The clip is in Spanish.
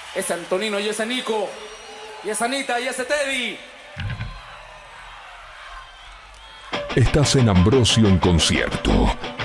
ese Antonino y ese Nico, y esa Anita y ese Teddy. Estás en Ambrosio en concierto.